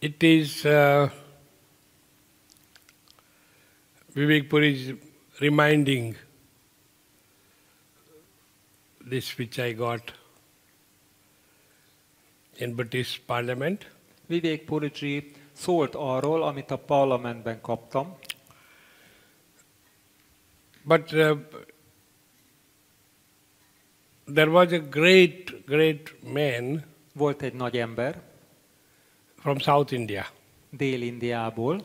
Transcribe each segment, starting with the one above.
It is Vivek Puri is reminding this which I got in British Parliament. Vivek Puriji szólt arról, amit a parlamentben kaptam, But there was a great man volt egy nagy ember from South India. Dél-Indiából,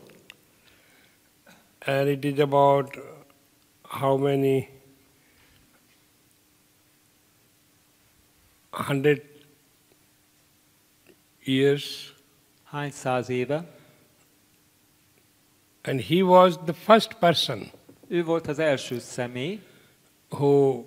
And it is about how many 100 years. hány száz éve. And he was the first person Ő volt az első személy, who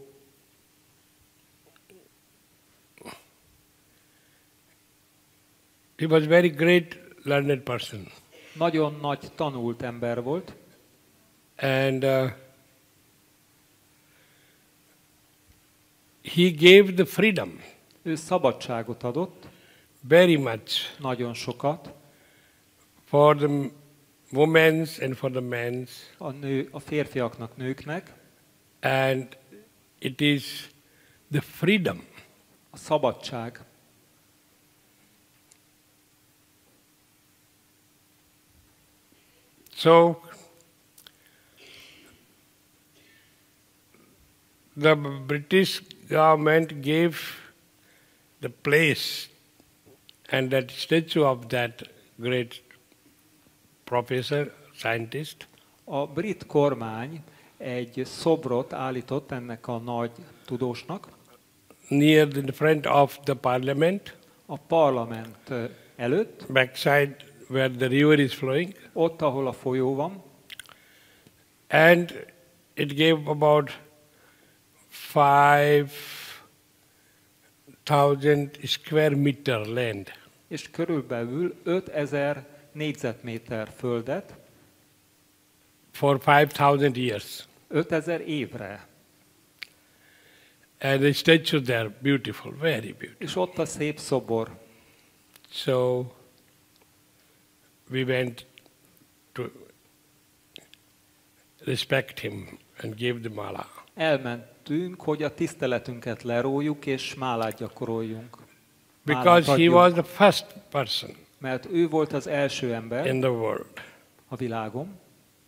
he was very great learned person. nagyon nagy tanult ember volt, And he gave the freedom ő szabadságot adott, very much nagyon sokat, for the women's and for the men's. a férfiaknak, nőknek, And it is the freedom. a szabadság. So the British government gave the place and that statue of that great professor, scientist, A brit kormány egy szobrot állított ennek a nagy tudósnak near the front of the parliament, a parlament előtt, backside where the river is flowing, ott, ahol a folyó van, and it gave about 5,000 square meter land. és körülbelül 5000 négyzetméter földet For 5,000 years. 5000 évre. And the statue there, beautiful, very beautiful. És ott a szép szobor. So we went to respect him and give the mala. Elmentünk, hogy a tiszteletünket lerójuk és málát gyakoroljunk. Because Málát he adjunk. was the first person Mert ő volt az első ember in the world. a világon.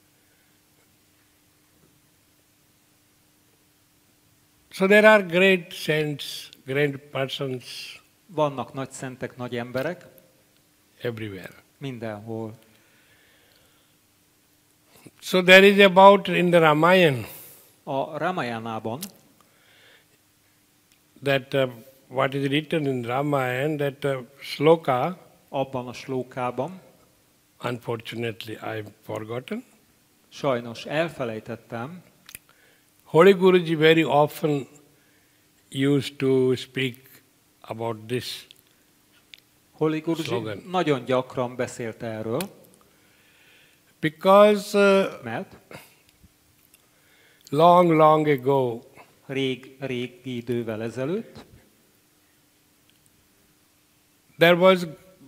So there are great saints, great persons Vannak nagy szentek, nagy emberek everywhere. mindenhol. So there is about in the Ramayana A Ramayana-ban, that what is written in Ramayana, that sloka, abban a slókában, unfortunately I've forgotten. sajnos elfelejtettem, Holy Guruji very often used to speak about this Holy Guruji slogan. nagyon gyakran beszélt erről, Because mert long ago, régi idővel ezelőtt there was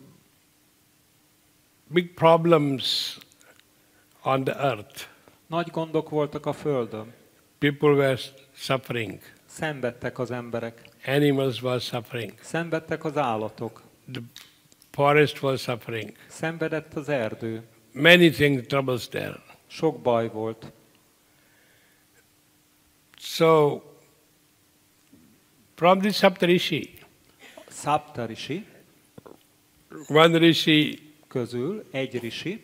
big problems on the earth. nagy gondok voltak a Földön. People were suffering. Szenvedtek az emberek, Animals were suffering. szenvedtek az állatok, The forest was suffering. szenvedett az erdő, Many things, troubles there. sok baj volt. So, from the Saptarishi, Saptarishi one rishi, közül egy rishi,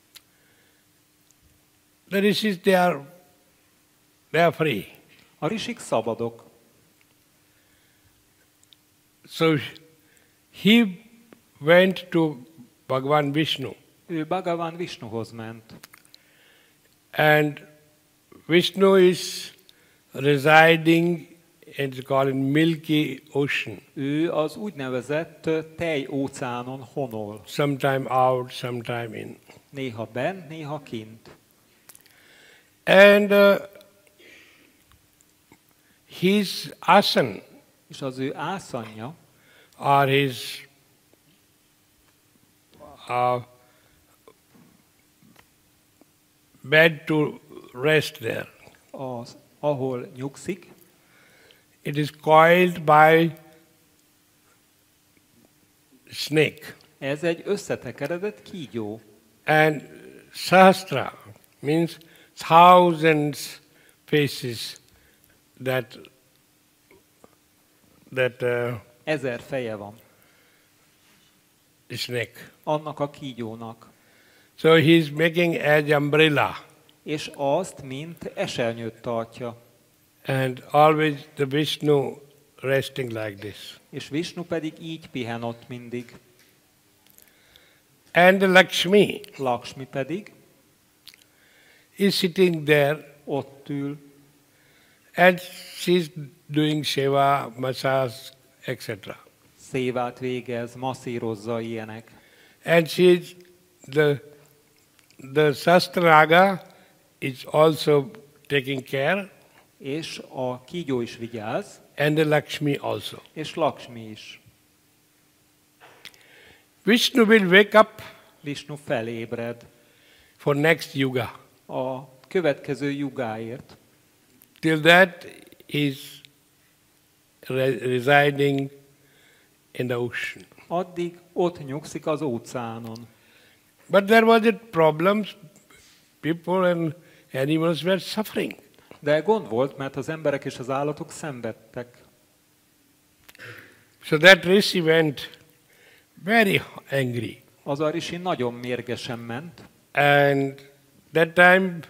the rishis they are free. a risik szabadok. So he went to Bhagavan Vishnu, Ő Bhagavan Vishnuhoz ment, and Vishnu is residing in it's called Milky Ocean. ő az úgynevezett tejóceánon honol, Sometime out, sometime in. néha bent, néha kint. And his asan, És az ő ászanja, or his bed to rest there. Ahol nyugszik, It is coiled by snake. ez egy összetekeredett kígyó. And Sahasra means thousands faces that 1000 feje van snake. annak a kígyónak. So he is making as umbrella. És azt, mint esernyőt tartja. And always the Vishnu resting like this. És Vishnu pedig így pihen ott mindig. And Lakshmi Lakshmi pedig is sitting there ott ül, and she's doing seva, massage, etc. szévát végez, masszírozza ilyenek. And she's the Sastraga is also taking care, És a kígyó is vigyáz, and the Lakshmi also. és Lakshmi is. Vishnu will wake up Vishnu felébred for next yuga. a következő jugáért. Till that is residing in the ocean. Addig ott nyugszik az óceánon. But there was a problem. People and animals were suffering. De gond volt, mert az emberek és az állatok szenvedtek. So that rishi went very angry. Az a rishi nagyon mérgesen ment, And that time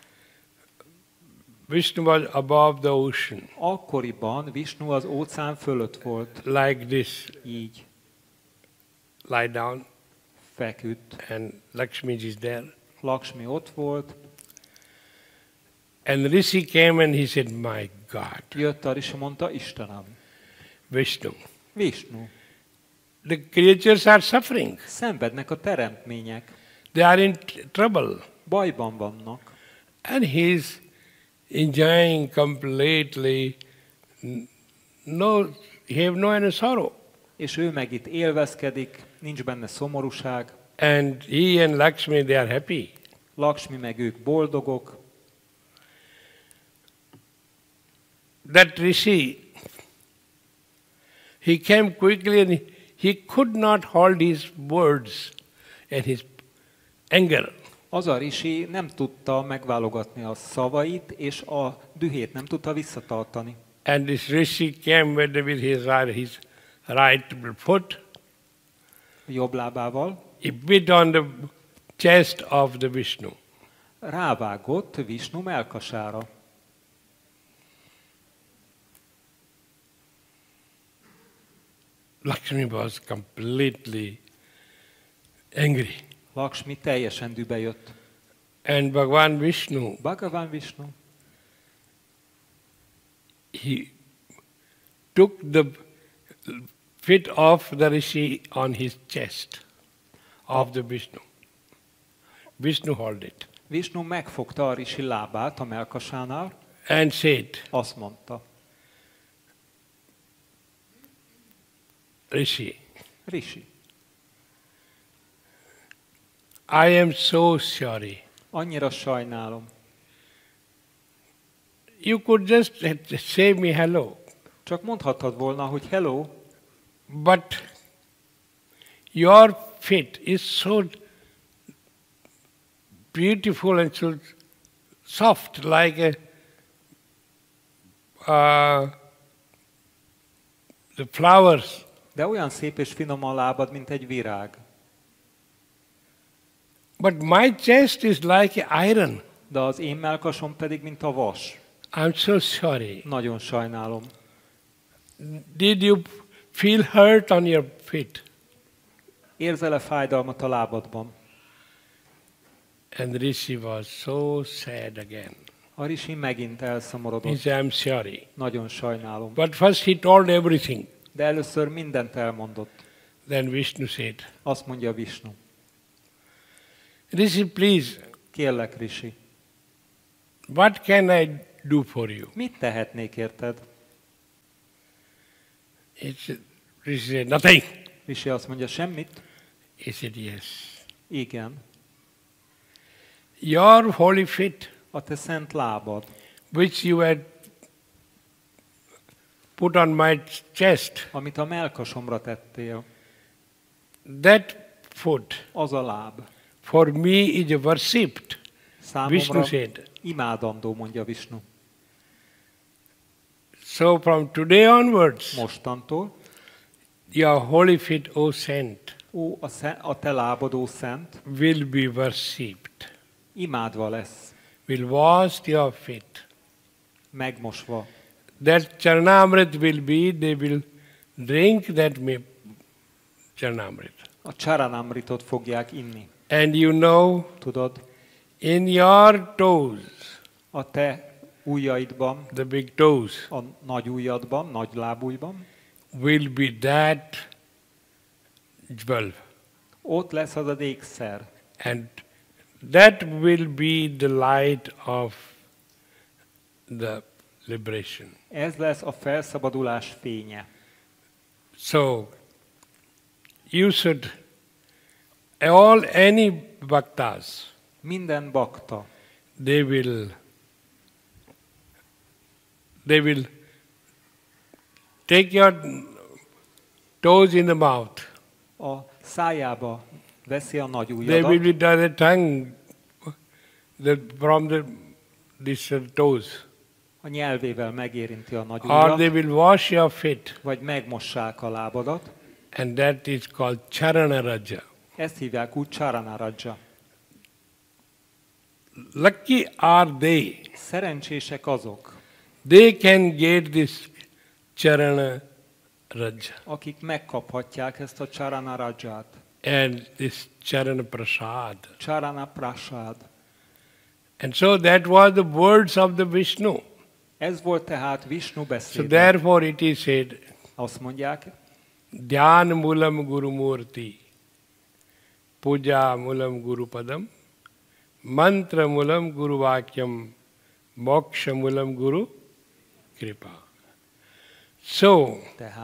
Vishnu was above the ocean, akkoriban Vishnu az óceán fölött volt, like this, így lie down, feküdt. and Lakshmi is there. Lakshmi ott volt, And Rishi came and he said, my God, jött a rishi, mondta, Istenem, Vishnu, Vishnu, the creatures are suffering. szenvednek a teremtmények, They are in trouble. bajban vannak. And he's enjoying completely, no, he have no any sorrow. És ő meg itt élvezkedik, nincs benne szomorúság, And he and Lakshmi, they are happy. Lakshmi meg ők boldogok. That Rishi, he came quickly and he could not hold his words and his anger. Az a rishi nem tudta megválogatni a szavait, és a dühét nem tudta visszatartani. And this Rishi came with his right foot. Jobb lábával He bit on the chest of the Vishnu. rávágott Vishnu mellkasára. Lakshmi was completely angry. Lakshmi teljesen dühbe jött. And Bhagavan Vishnu, Bhagavan Vishnu he took the feet of the Rishi on his chest of the Vishnu. Vishnu held it Vishnu megfogta a rishi lábát a mellkasánál, and said, azt mondta, Rishi, Rishi, I am so sorry. annyira sajnálom. You could just say me hello, Csak mondhattad volna, hogy hello, but your feet is so beautiful and so soft, like the flowers. de olyan szép és finom a lábad, mint egy virág. But my chest is like iron. De az én mellkasom pedig, mint a vas. I'm so sorry. Nagyon sajnálom. Did you feel hurt on your feet? Érzel-e fájdalmat a lábadban? And Rishi was so sad again. A rishi megint He elszomorodott. said, I'm sorry. Nagyon sajnálom. But first he told everything. De először mindent elmondott. Then Vishnu said, Azt mondja Vishnu. Rishi, please, Kérlek, rishi, what can I do for you? mit tehetnék érted? Rishi said, nothing. Rishi azt mondja, semmit. He said, yes. Igen. Your holy feet, A te szent lábad, which you had put on my chest, amit a mellkasomra tettél, that foot az a láb. for me is worshipped. Vishnu Számomra said. imádandó, mondja Vishnu. So from today onwards, Mostantól, your holy feet, O saint, ó, a te lábad, ó szent, will be worshipped. imádva lesz, Will wash your feet. megmosva. That Charanamrit will be, they will drink that Charanamrit. A Charanamritot fogják inni. And you know, Tudod, in your toes, a te ujjaidban, the big toes, a nagy ujjadban, nagy lábujjban, will be that jewel. ott lesz az a ékszer. And that will be the light of the liberation. Ez lesz a felszabadulás fénye. So, you should, any bhaktas, Minden bakta, they will take your toes in the mouth. a szájába veszi a nagy They will ujjadat, be the tongue from these toes. a nyelvével megérinti a nagy Or they ujjat, will wash your feet. vagy megmossák a lábadat. And that is called Charana Raja. Ezt hívják úgy Charanaraja. Lucky are they. Szerencsések azok, They can get this Charana Raja akik megkaphatják ezt a Charanaraját. and this Charana Prasad. Charana Prasad. And so that was the words of the Vishnu. Ez volt tehát Vishnu So beszéde. therefore it is said, Azt mondják, Dhyan Mulam Guru Murti, Puja Mulam Guru Padam, Mantra Mulam Guru Vakyam, Moksha Mulam Guru Kripa. So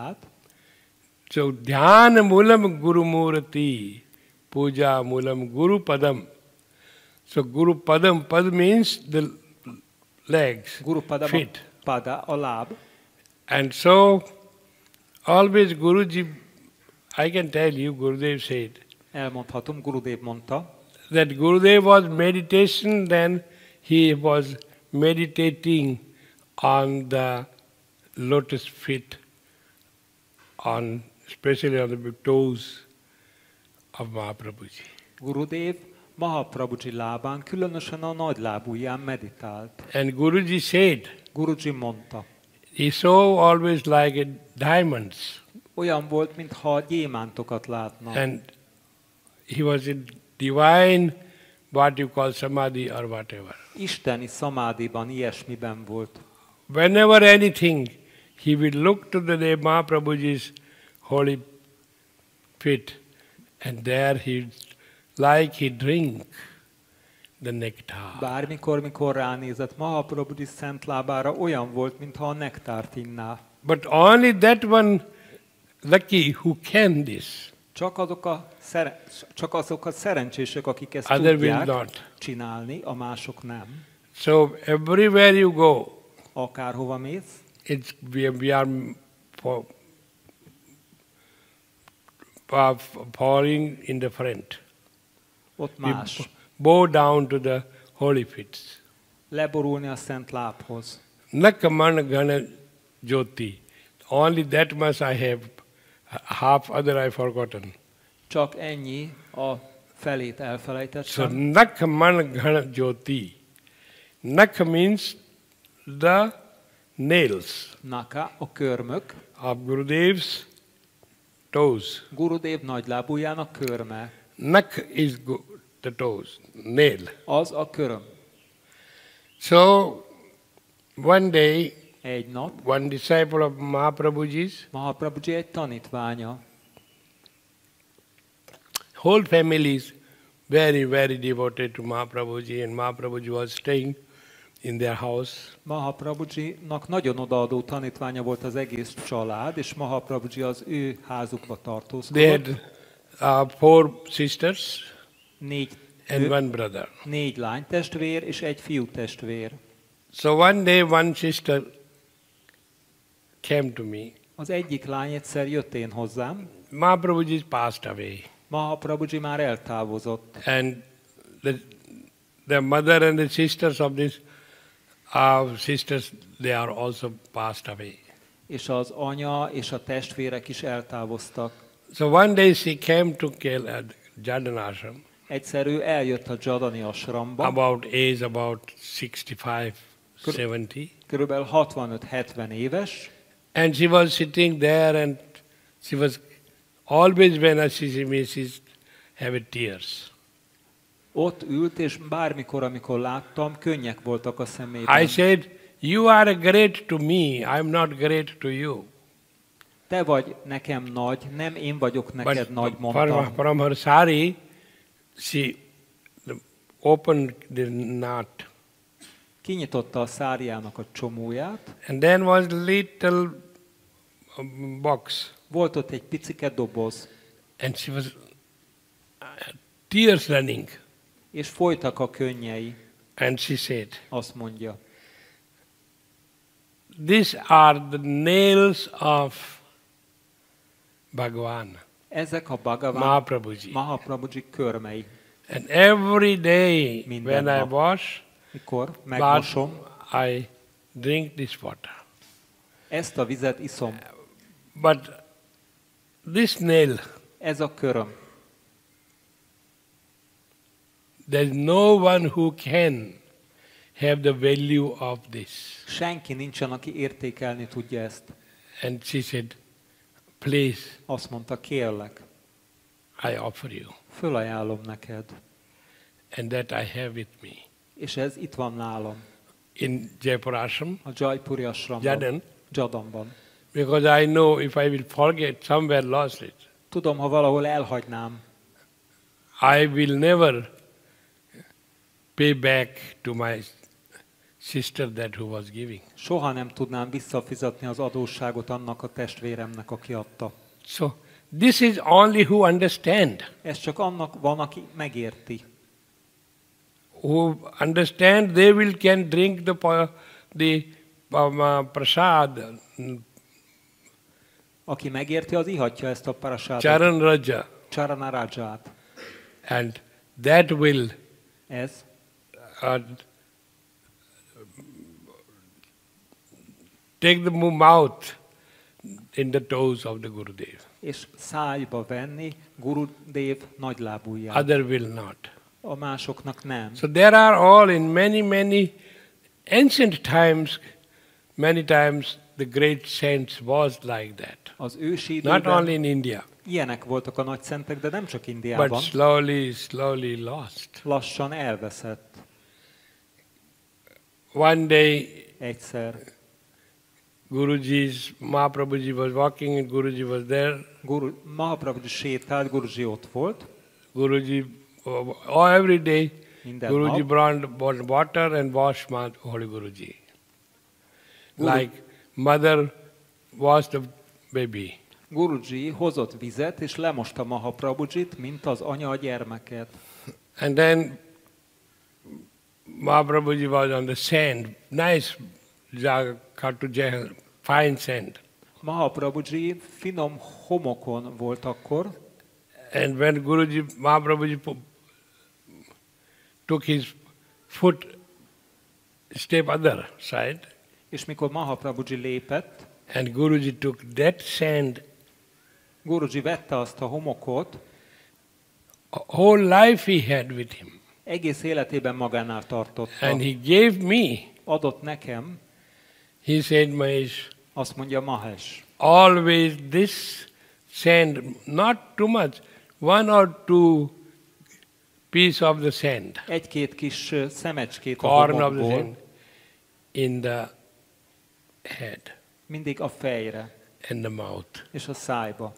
Dhyan Mulam Guru Murti, Puja Mulam Guru Padam. So Guru Padam, Pad means the legs, Guru Pada, feet. Pada, a láb. And so always Guruji, I can tell you, Gurudev said, Elmondhatom, Gurudev mondta, that Gurudev was meditation, then he was meditating on the lotus feet, especially on the big toes of Mahaprabhuji. Gurudev Mahaprabhuji lábán, különösen a nagy lábujján meditált. And Guruji said, Guruji mondta, he saw always like a diamonds. olyan volt, mintha gyémántokat látna. And he was in divine, what you call samadhi or whatever. Isteni szamádiban, ilyesmiben volt. Whenever anything, he will look to the Mahaprabhuji's holy feet, and there he drink the nectar. Bármikor, mikor ránézett Mahaprabhuji szent lábára, olyan volt, mintha a nektárt inná. But only that one lucky who can this. Csak azok a szerencsések, akik ezt Other will tudják not. csinálni, a mások nem. So everywhere you go, Akárhova mész, we are falling in the front. ott We más. bow down to the holy feet. Leborulni a szent lábhoz. Nakaman Gana Jyoti. Only that much I have. Half other I forgotten. Csak ennyi, a felét So elfelejtettem. Nakaman Gana Jyoti. Nak means the nails Naka, a körmök. of Gurudev's toes. Gurudev nagylábújának körme. Nak is the toes, nail. Az a köröm. So one day, Egy nap one disciple of Mahaprabhuji's, Mahaprabhuji egy tanítványa, whole family is very, very devoted to Mahaprabhuji, and Mahaprabhuji was staying in their house. Mahaprabhujinak nagyon odaadó tanítványa volt az egész család, és Mahaprabhuji az ő házukba They tartózkodott. had 4 sisters Négy, and one brother. négy lánytestvér és egy fiútestvér. So one day one sister came to me. Az egyik lány egyszer jött én hozzám, Mahaprabhuji passed away. Mahaprabhuji már eltávozott. And the mother and the sisters of these sisters, they are also passed away. És az anya és a testvérek is eltávoztak. So one day she came to Jadan Ashram, Egyszer ő eljött a Jadani asramba, about 65-70. körülbelül 65-70 éves, And she was sitting there and she was always when she sees me, she's having tears. ott ült, és bármikor, amikor láttam, könnyek voltak a szemében. I said, you are great to me, I'm not great to you. Te vagy nekem nagy, nem én vagyok neked But nagy, mondtam. from her sari, she opened the knot. Kinyitotta a szárjának a csomóját, And then was little box. volt ott egy picike doboz, And she was tears running. és folytak a könnyei. And she said, Azt mondja, these are the nails of Bhagavan, ezek a Bhagavan Mahaprabhuji. Mahaprabhuji körmei. And every day Minden when I nap. wash, Mikor bath, megmosom, I drink this water. ezt a vizet iszom. But this nail, Ez a köröm. there's no one who can have the value of this. Senki nincsen, aki értékelni tudja ezt. And she said, please, Azt mondta, kérlek, I offer you. fölajánlom neked. And that I have with me. És ez itt van nálam, In Jaipur Ashram, a Jaipuri asramban, Jadan, Jadanban. because I know if I will forget, somewhere lost it, Tudom, ha valahol elhagynám, I will never pay back to my sister that who was giving. soha nem tudnám visszafizetni az adósságot annak a testvéremnek, aki adta. So this is only who understand. Ez csak annak van, aki megérti. Who understand, they will can drink the prasad, Aki megérti, az ihatja ezt a parasádot, Charan Raja, Charana Raját. and that will Ez take the mouth in the toes of the Gurudev. és szájba venni Gurudev nagylábújját. Other will not. A másoknak nem. So there are all in many ancient times, many times the great saints was like that. Az ősi Not időben only in India, ilyenek voltak a nagy szentek, de nem csak but Indiában. slowly lost. Lassan elveszett. One day Egyszer Mahaprabhuji was walking and Guruji was there. Mahaprabhuji sétált, Guruji ott volt. Guruji, every day, Minden Guruji nap. brought water and washed Holy Guruji. Like mother washed the baby. Guruji hozott vizet, és lemosta Mahaprabhujit, mint az anya a gyermeket. And then Mahaprabhuji was on the sand, nice Khatu Jahal, fine sand. Mahaprabhuji finom homokon volt akkor, And when Mahaprabhuji took his foot step other side, és mikor Mahaprabhuji lépett, and Guruji took that sand, Guruji vette azt a homokot, a whole life he had with him. egész életében magánál tartotta. And he gave me, Adott nekem, he said, Mahesh, azt mondja Mahesh, always this sand, not too much, 1 or 2 piece of the sand, egy-két kis szemecskét a corn of the homokból, sand, in the head mindig a fejre and the mouth. és a szájba.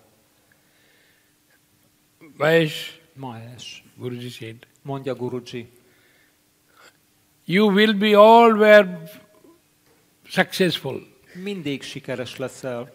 Mahesh, Mahesh, Guruji said, mondja Guruji, you will be always successful. mindig sikeres leszel.